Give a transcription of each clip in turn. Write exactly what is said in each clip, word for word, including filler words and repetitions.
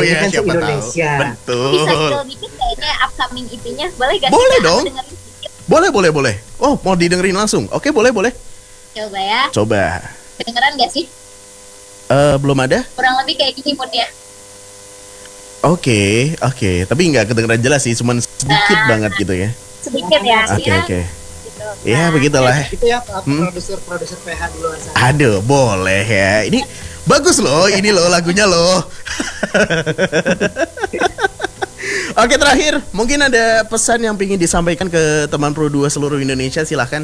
tahu ini ya, kan siapa tahu. se-Indonesia. Betul. Bisa spill dikit kayaknya upcoming E P-nya. Boleh gak sih? Boleh Kak? dong. Aku dengerin sedikit. Boleh, boleh, boleh. Oh, mau didengerin langsung? Oke, boleh, boleh. Coba ya. Coba. Kedengeran gak sih? Eh, belum ada? Kurang lebih kayak gini moodnya. Oke, oke. Tapi nggak kedengeran jelas sih, cuman sedikit Nah. banget gitu ya. Sedikit ya. Oke, ya. oke. Gitu. Ya, Nah, begitulah. Itu ya Hmm? produser-produser P H di luar sana. Aduh, boleh ya. Ini bagus loh, ini loh lagunya loh. Oke, terakhir, mungkin ada pesan yang ingin disampaikan ke teman Pro dua seluruh Indonesia, silahkan.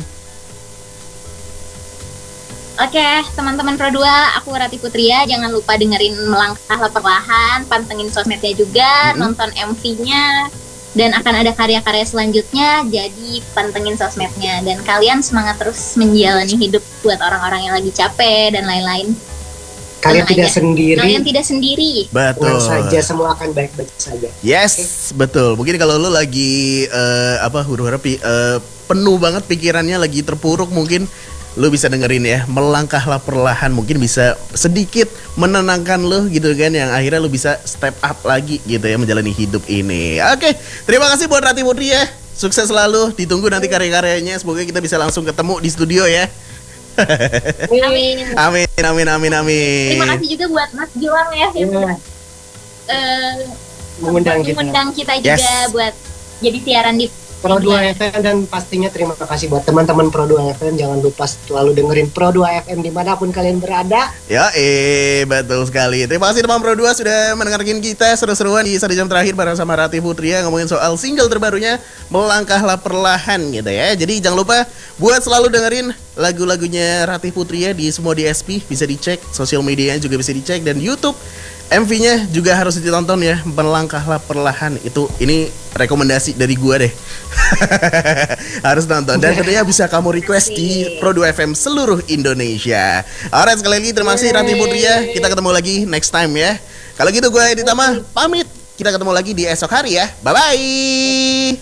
Oke, teman-teman Pro dua, aku Rati Putria. Jangan lupa dengerin Melangkahlah Perlahan, pantengin sosmednya juga, Mm-mm. nonton M V-nya, dan akan ada karya-karya selanjutnya. Jadi pantengin sosmednya dan kalian semangat terus menjalani hidup buat orang-orang yang lagi capek dan lain-lain. Kalian Tenang tidak aja. sendiri. Kalian tidak sendiri. Betul. Tenang saja, semua akan baik-baik saja. Yes, betul. Mungkin kalau lu lagi eh, apa huru-hara pi- eh, penuh banget pikirannya, lagi terpuruk, mungkin lu bisa dengerin ya Melangkahlah Perlahan, mungkin bisa sedikit menenangkan lu gitu kan, yang akhirnya lu bisa step up lagi gitu ya menjalani hidup ini. Oke, terima kasih buat Rati Putri ya. Sukses selalu, ditunggu nanti karya-karyanya. Semoga kita bisa langsung ketemu di studio ya. Amin. Amin, amin, amin, amin. Terima kasih juga buat Mas Gilang ya yang Iya. eh, Mengundang kita. mengundang kita juga Yes. buat jadi siaran di Pro dua F M, dan pastinya terima kasih buat teman-teman Pro dua F M. Jangan lupa selalu dengerin Pro dua F M dimanapun kalian berada. Ya, eh betul sekali. Terima kasih teman Pro dua sudah mendengarkan kita seru-seruan di satu jam terakhir bareng sama Rati Putri ya, ngomongin soal single terbarunya Melangkahlah Perlahan gitu ya. Jadi jangan lupa buat selalu dengerin lagu-lagunya Rati Putri ya di semua D S P, bisa dicek, sosial medianya juga bisa dicek, dan YouTube M V-nya juga harus ditonton ya, Melangkahlah Perlahan. Itu ini rekomendasi dari gua deh. Harus nonton, dan tentunya bisa kamu request di Pro dua F M seluruh Indonesia. Alright, sekali lagi terima kasih Rati Putri ya. Kita ketemu lagi next time ya. Kalau gitu gue Edi Tama pamit. Kita ketemu lagi di esok hari ya. Bye bye.